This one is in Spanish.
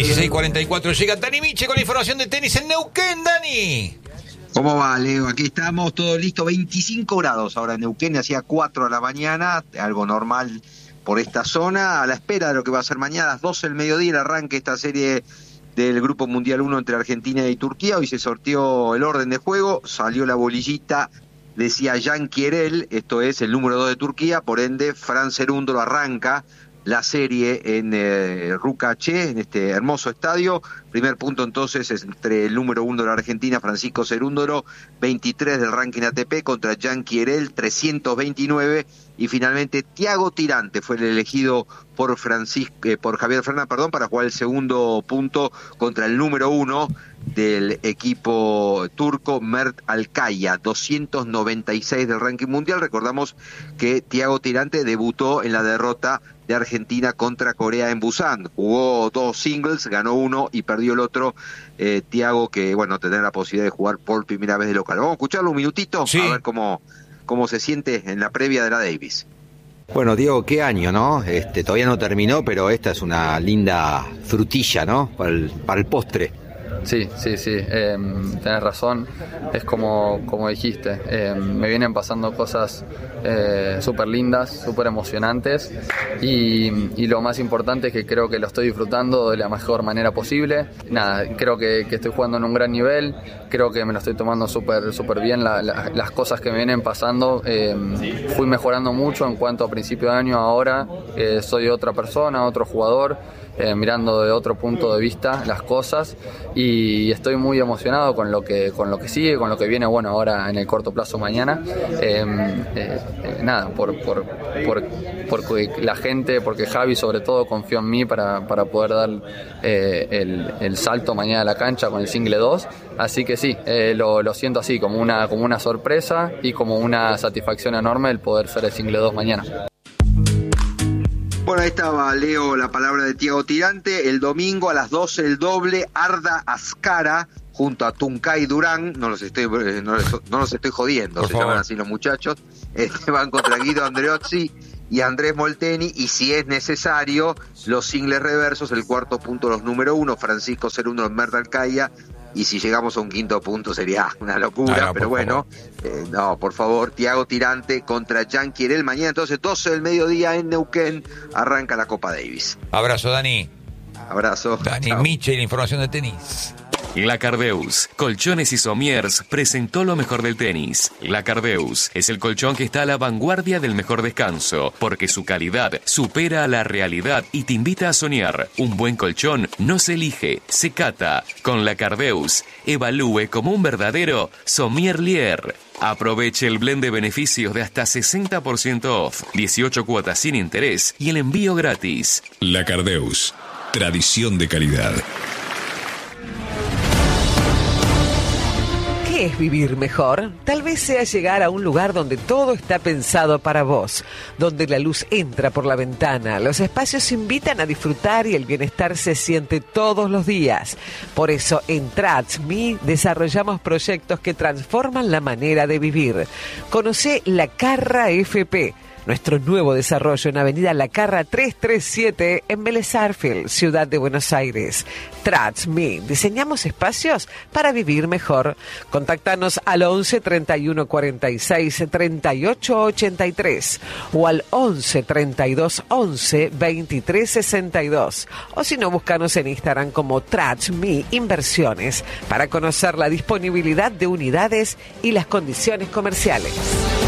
16:44 llega Dani Miche con la información de tenis en Neuquén. Dani. ¿Cómo va, Leo? Aquí estamos, todo listo, 25 grados ahora en Neuquén, hacía 4 a la mañana, algo normal por esta zona, a la espera de lo que va a ser mañana a las 12 del mediodía, el arranque de esta serie del Grupo Mundial 1 entre Argentina y Turquía. Hoy se sorteó el orden de juego, salió la bolillita, decía Jan Kierel, esto es el número 2 de Turquía, por ende Fran Cerúndolo arranca la serie en Rucaché, en este hermoso estadio. Primer punto entonces es entre el número 1 de la Argentina, Francisco Cerúndolo, 23 del ranking ATP, contra Jan Kierel, 329, y finalmente Thiago Tirante fue el elegido por Javier Fernández, para jugar el segundo punto contra el número 1 del equipo turco, Mert Alkaya, 296 del ranking mundial. Recordamos que Thiago Tirante debutó en la derrota de Argentina contra Corea en Busan. Jugó 2 singles, ganó uno y perdió el otro. Thiago, que bueno, tendrá la posibilidad de jugar por primera vez de local. Vamos a escucharlo un minutito, sí, a ver cómo se siente en la previa de la Davis. Bueno, Diego, qué año, ¿no? Todavía no terminó, pero esta es una linda frutilla, ¿no? Para el postre. Sí, tenés razón, es como dijiste, me vienen pasando cosas súper lindas, súper emocionantes, y lo más importante es que creo que lo estoy disfrutando de la mejor manera posible. Nada, creo que estoy jugando en un gran nivel, creo que me lo estoy tomando súper bien, las cosas que me vienen pasando. Fui mejorando mucho en cuanto a principio de año, ahora soy otra persona, otro jugador, mirando de otro punto de vista las cosas, y estoy muy emocionado con lo que sigue, con lo que viene, bueno, ahora en el corto plazo mañana. Nada, porque la gente, porque Javi sobre todo confió en mí para poder dar el salto mañana a la cancha con el single 2, así que sí, lo siento así, como una sorpresa y como una satisfacción enorme el poder ser el single 2 mañana. Bueno, ahí estaba, Leo, la palabra de Thiago Tirante. El domingo a las 12 el doble, Arda Azcara junto a Tuncay Durán, no los estoy jodiendo, se llaman así los muchachos, van contra Guido Andreozzi y Andrés Molteni, y si es necesario, los singles reversos, el cuarto punto los número 1, Francisco Cerúndolo, Mert Alkaya, y si llegamos a un quinto punto sería una locura, pero bueno, por favor, Thiago Tirante contra Jan Kierel, mañana entonces 12 del mediodía en Neuquén, arranca la Copa Davis. Abrazo, Dani. Abrazo. Dani Miche, la información de tenis. La Cardeus, Colchones y Somiers, presentó lo mejor del tenis. La Cardeus es el colchón que está a la vanguardia del mejor descanso, porque su calidad supera a la realidad y te invita a soñar. Un buen colchón no se elige, se cata. Con La Cardeus, evalúe como un verdadero sommelier. Aproveche el blend de beneficios de hasta 60% off, 18 cuotas sin interés y el envío gratis. La Cardeus, tradición de calidad. ¿Qué es vivir mejor? Tal vez sea llegar a un lugar donde todo está pensado para vos, donde la luz entra por la ventana, los espacios invitan a disfrutar y el bienestar se siente todos los días. Por eso en TransMe desarrollamos proyectos que transforman la manera de vivir. Conocé La Carra FP, nuestro nuevo desarrollo en Avenida La Carra 337 en Vélez Sarsfield, Ciudad de Buenos Aires. TransMe, diseñamos espacios para vivir mejor. Contactanos al 11 31 46 38 83 o al 11 32 11 23 62, o si no, búscanos en Instagram como TransMe Inversiones para conocer la disponibilidad de unidades y las condiciones comerciales.